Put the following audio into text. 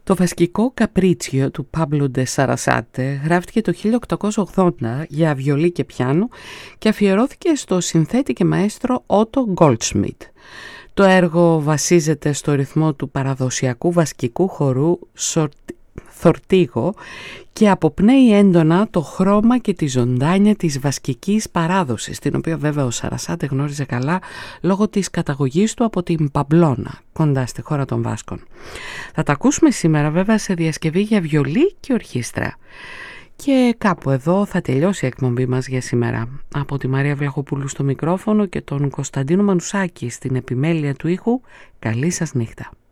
Το βασκικό Καπρίτσιο του Πάμπλο ντε Σαρασάτε γράφτηκε το 1880 για βιολί και πιάνο και αφιερώθηκε στο συνθέτη και μαέστρο Ότο Γκόλτσμιτ. Το έργο βασίζεται στο ρυθμό του παραδοσιακού βασκικού χορού Θορτίγο και αποπνέει έντονα το χρώμα και τη ζωντάνια της βασκικής παράδοσης, την οποία βέβαια ο Σαρασάτε γνώριζε καλά λόγω της καταγωγής του από την Παμπλώνα, κοντά στη χώρα των Βάσκων. Θα τα ακούσουμε σήμερα βέβαια σε διασκευή για βιολί και ορχήστρα. Και κάπου εδώ θα τελειώσει η εκπομπή μας για σήμερα. Από τη Μαρία Βλαχοπούλου στο μικρόφωνο και τον Κωνσταντίνο Μανουσάκη στην επιμέλεια του ήχου, καλή σας νύχτα.